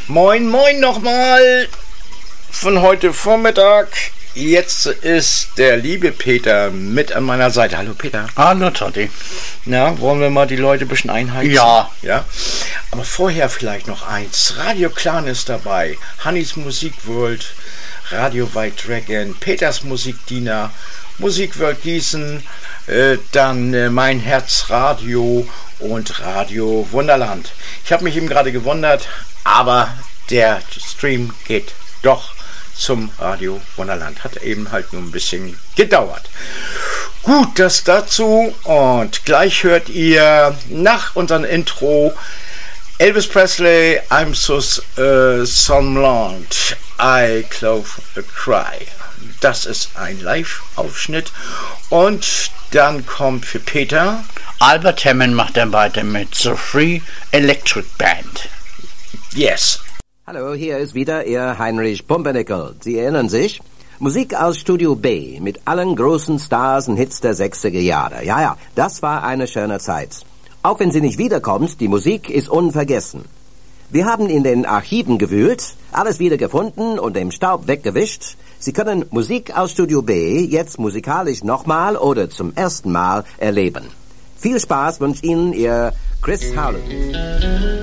Moin, moin nochmal von heute Vormittag. Jetzt ist der liebe Peter mit an meiner Seite. Hallo Peter. Hallo Totti. Na, wollen wir mal die Leute ein bisschen einheizen? Ja. Ja. Aber vorher vielleicht noch eins. Radio Clan ist dabei. Hannis Musikworld, Radio White Dragon, Peters Musikdiener, Musikworld Gießen, dann Mein Herz Radio und Radio Wunderland. Ich habe mich eben gerade gewundert, aber der Stream geht doch zum Radio Wunderland. Hat eben halt nur ein bisschen gedauert. Gut, das dazu. Und gleich hört ihr nach unserem Intro Elvis Presley, I'm so somnolent, I close a cry. Das ist ein Live-Aufschnitt. Und dann kommt für Peter Albert Hammond macht dann weiter mit The Free Electric Band. Yes. Hallo, hier ist wieder Ihr Heinrich Pumpernickel. Sie erinnern sich? Musik aus Studio B mit allen großen Stars und Hits der 60er Jahre. Ja, das war eine schöne Zeit. Auch wenn sie nicht wiederkommt, die Musik ist unvergessen. Wir haben in den Archiven gewühlt, alles wieder gefunden und den Staub weggewischt. Sie können Musik aus Studio B jetzt musikalisch nochmal oder zum ersten Mal erleben. Viel Spaß wünscht Ihnen Ihr Chris Howland.